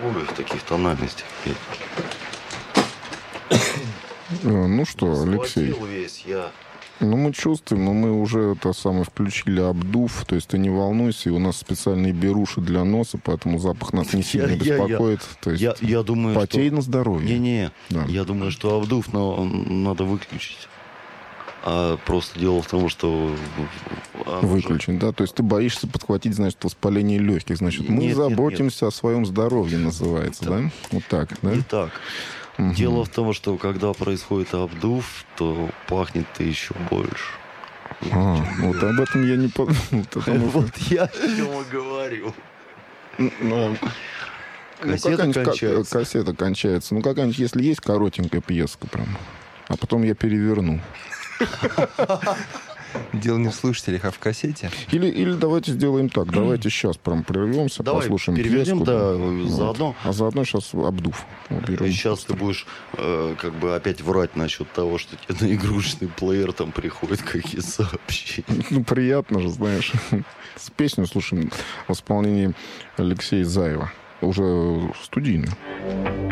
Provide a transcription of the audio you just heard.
могу я в таких тональностях петь. Ну что, Алексей? Весь я. Ну, мы чувствуем, но мы уже это самое включили обдув, то есть ты не волнуйся, и у нас специальные беруши для носа, поэтому запах нас не сильно беспокоит. То есть я думаю, потей что... на здоровье. Не-не, да. Я думаю, что обдув надо выключить. А просто дело в том, что... Выключить, да? То есть ты боишься подхватить, значит, воспаление легких. Значит, мы заботимся о своем здоровье, называется, да? Вот так, да? Не так. Угу. Дело в том, что когда происходит обдув, то пахнет-то еще больше. Вот об этом я не подумал. Вот я о чем и говорю. Кассета кончается. Ну, какая-нибудь, если есть коротенькая пьеска прям. А потом я переверну. Дело не в слушателях, а в кассете. Или давайте сделаем так. Давайте сейчас прям прервемся, послушаем переведем, пьеску. Да, заодно. Вот. А заодно сейчас обдув. И сейчас ты будешь как бы опять врать насчет того, что тебе на игрушечный плеер там приходят какие-то сообщения. Ну, приятно же, знаешь. С песню слушаем в исполнении Алексея Заева. Уже студийную.